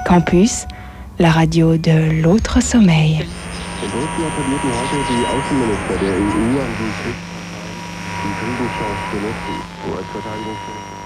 Campus, la radio de l'autre sommeil. In Brüssel appellierten heute die Außenminister der EU an die Kriegsparteien, die Friedenschance zu nutzen. US-Verteidigungsminister